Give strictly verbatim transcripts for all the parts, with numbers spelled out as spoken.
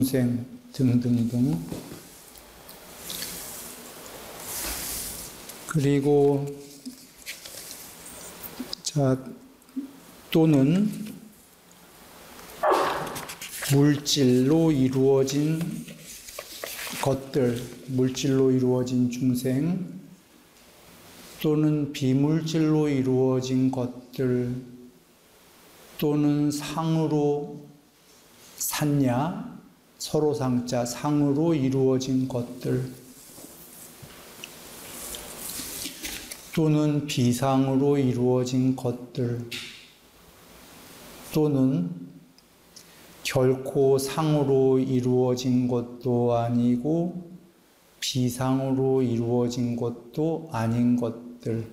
중생 등등등. 그리고 자 또는 물질로 이루어진 것들, 물질로 이루어진 중생, 또는 비물질로 이루어진 것들, 또는 상으로 산야, 서로 상자, 상으로 이루어진 것들, 또는 비상으로 이루어진 것들, 또는 결코 상으로 이루어진 것도 아니고 비상으로 이루어진 것도 아닌 것들.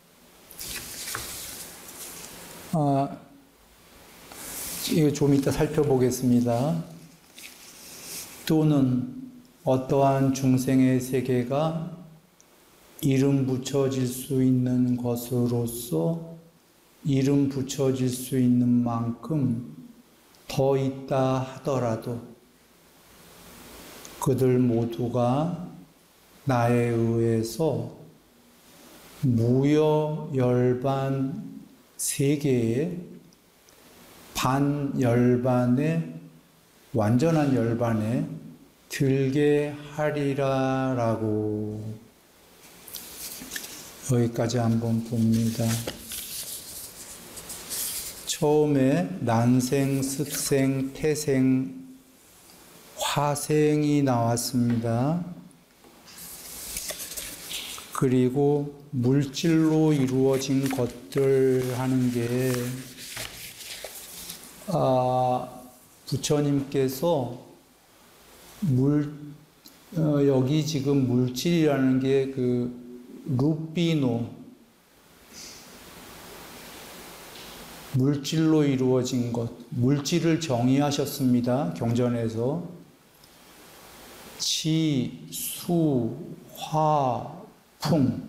아, 이거 좀 이따 살펴보겠습니다. 또는 어떠한 중생의 세계가 이름 붙여질 수 있는 것으로서 이름 붙여질 수 있는 만큼 더 있다 하더라도 그들 모두가 나에 의해서 무여 열반 세계의 반열반의 완전한 열반에 들게 하리라 라고. 여기까지 한번 봅니다. 처음에 난생, 습생, 태생, 화생이 나왔습니다. 그리고 물질로 이루어진 것들 하는 게 아, 부처님께서 물 어, 여기 지금 물질이라는 게 그 루피노, 물질로 이루어진 것, 물질을 정의하셨습니다. 경전에서 치, 수, 화, 풍,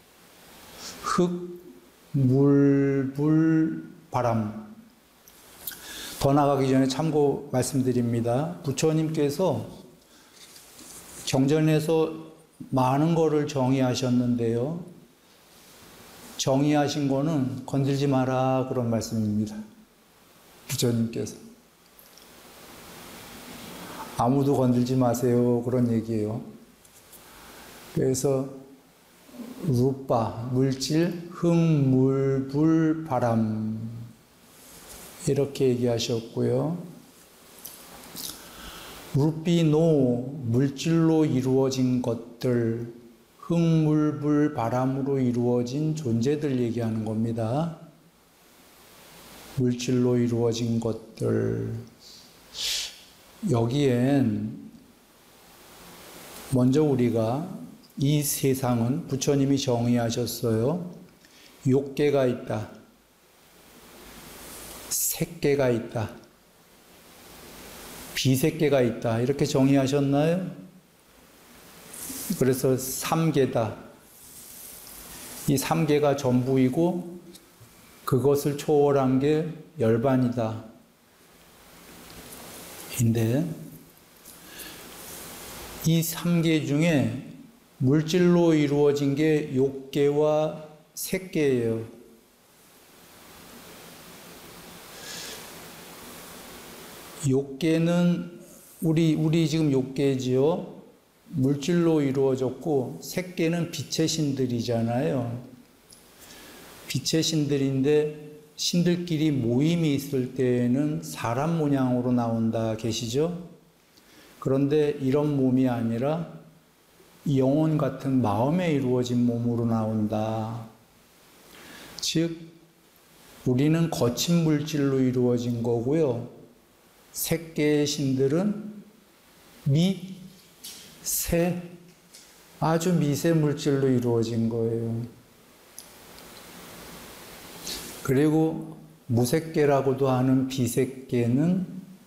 흙, 물, 불, 바람. 더 나가기 전에 참고 말씀드립니다. 부처님께서 경전에서 많은 거를 정의하셨는데요. 정의하신 거는 건들지 마라 그런 말씀입니다. 부처님께서. 아무도 건들지 마세요 그런 얘기예요. 그래서 루파, 물질, 흙, 물, 불, 바람 이렇게 얘기하셨고요. 루피노, 물질로 이루어진 것들, 흙, 물, 불, 바람으로 이루어진 존재들 얘기하는 겁니다. 물질로 이루어진 것들. 여기엔 먼저 우리가 이 세상은 부처님이 정의하셨어요. 욕계가 있다. 색계가 있다. 비색계가 있다. 이렇게 정의하셨나요? 그래서 삼계다. 이 삼계가 전부이고 그것을 초월한 게 열반이다. 인데 이 삼계 중에 물질로 이루어진 게 욕계와 색계예요. 욕계는 우리 우리 지금 욕계지요. 물질로 이루어졌고 색계는 빛의 신들이잖아요. 빛의 신들인데 신들끼리 모임이 있을 때에는 사람 모양으로 나온다 계시죠? 그런데 이런 몸이 아니라 영혼 같은 마음에 이루어진 몸으로 나온다. 즉 우리는 거친 물질로 이루어진 거고요. 색계의 신들은 미, 세, 아주 미세 물질로 이루어진 거예요. 그리고 무색계라고도 하는 비색계는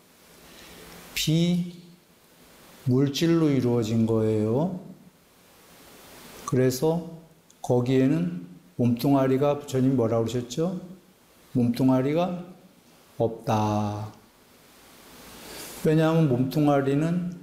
비물질로 이루어진 거예요. 그래서 거기에는 몸뚱아리가, 부처님 뭐라고 그러셨죠? 몸뚱아리가 없다. 왜냐하면 몸뚱아리는